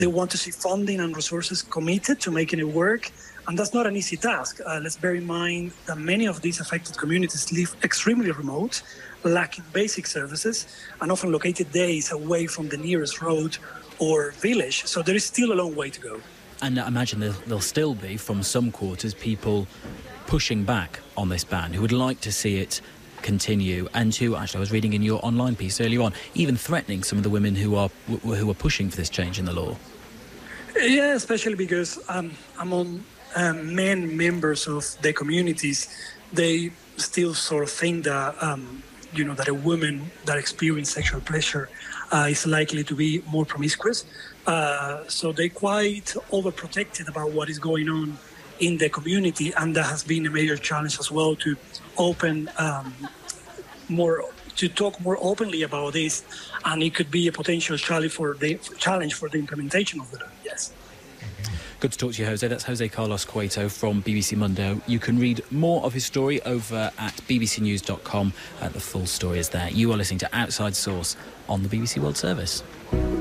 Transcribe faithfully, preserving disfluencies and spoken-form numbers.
They want to see funding and resources committed to making it work. And that's not an easy task. Uh, let's bear in mind that many of these affected communities live extremely remote, lacking basic services, and often located days away from the nearest road or village. So there is still a long way to go. And I imagine there'll, there'll still be, from some quarters, people pushing back on this ban who would like to see it continue, and who, actually, I was reading in your online piece earlier on, even threatening some of the women who are who are pushing for this change in the law. Yeah, especially because um, among um, men members of the communities, they still sort of think that um, you know that a woman that experiences sexual pleasure uh, is likely to be more promiscuous. Uh, so they're quite overprotected about what is going on in the community, and that has been a major challenge as well to open um, more, to talk more openly about this, and it could be a potential challenge for the challenge for the implementation of the law. Yes. Good to talk to you, Jose. That's Jose Carlos Cueto from B B C Mundo. You can read more of his story over at b b c news dot com. Uh, the full story is there. You are listening to Outside Source on the B B C World Service.